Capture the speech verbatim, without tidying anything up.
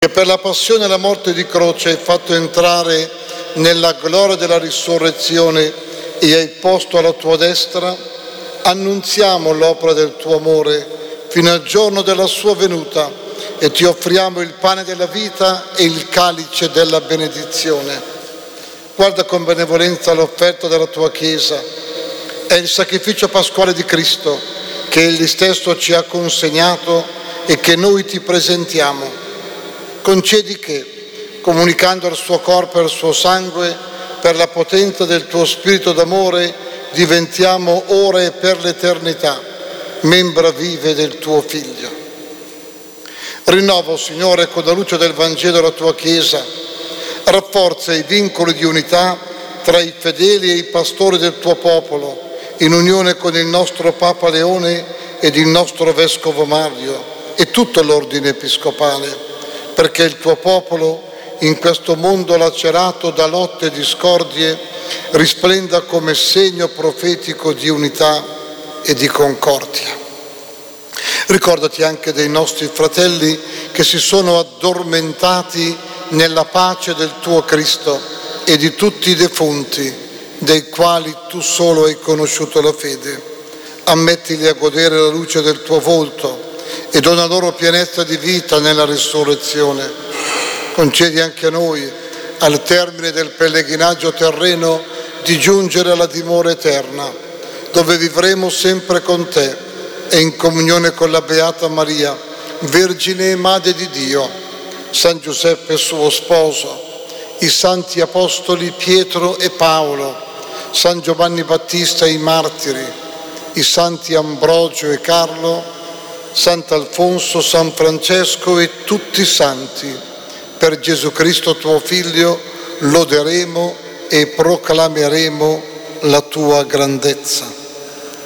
che per la passione e la morte di croce hai fatto entrare nella gloria della risurrezione e hai posto alla tua destra, annunziamo l'opera del tuo amore fino al giorno della sua venuta e ti offriamo il pane della vita e il calice della benedizione. Guarda con benevolenza l'offerta della tua Chiesa, è il sacrificio pasquale di Cristo che Egli stesso ci ha consegnato e che noi ti presentiamo. Concedi che, comunicando il suo corpo e il suo sangue, per la potenza del tuo spirito d'amore, diventiamo ora e per l'eternità membra vive del tuo Figlio. Rinnova, Signore, con la luce del Vangelo la tua Chiesa, rafforza i vincoli di unità tra i fedeli e i pastori del tuo popolo, in unione con il nostro Papa Leone ed il nostro Vescovo Mario e tutto l'ordine episcopale, perché il tuo popolo, in questo mondo lacerato da lotte e discordie, risplenda come segno profetico di unità e di concordia. Ricordati anche dei nostri fratelli che si sono addormentati nella pace del tuo Cristo e di tutti i defunti, dei quali tu solo hai conosciuto la fede. Ammettili a godere la luce del tuo volto e dona loro pienezza di vita nella risurrezione. Concedi anche a noi, al termine del pellegrinaggio terreno, di giungere alla dimora eterna, dove vivremo sempre con te e in comunione con la Beata Maria, Vergine e Madre di Dio, San Giuseppe suo sposo, i santi apostoli Pietro e Paolo, San Giovanni Battista e i martiri, i santi Ambrogio e Carlo, Sant'Alfonso, San Francesco e tutti i santi. Per Gesù Cristo tuo Figlio loderemo e proclameremo la tua grandezza.